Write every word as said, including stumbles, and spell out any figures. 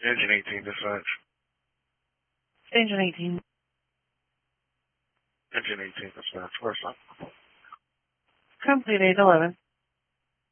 Engine eighteen dispatch. Engine eighteen. Engine eighteen dispatch. Where's that? Complete eight eleven.